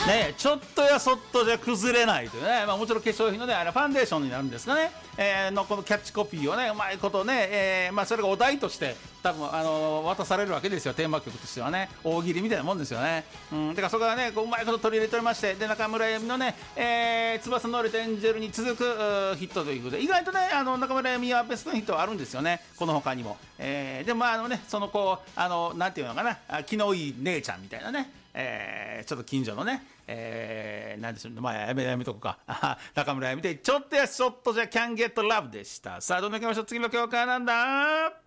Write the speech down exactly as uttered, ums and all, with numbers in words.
ね、ちょっとやそっとじゃ崩れないというね、まあ、もちろん化粧品のねあれファンデーションになるんですかね、えー、のこのキャッチコピーをねうまいことね、えーまあ、それがお題として多分あの渡されるわけですよ、テーマ曲としてはね、大喜利みたいなもんですよね。うん、だからそこがねこううまいこと取り入れておりまして、で中村恵美のね、えー、翼の折れたエンジェルに続くヒットということで、意外とねあの中村恵美はベストヒットはあるんですよね、この他にも。えー、でもまああのねそのこうあのなんていうのかな、気のいい姉ちゃんみたいなね、えー、ちょっと近所のね、えー、なんでしょう、まあやめやめとこか中村恵美でちょっとやそっとじゃキャンゲットラブでした。さあどんどんいきましょう、次の教科なんだ。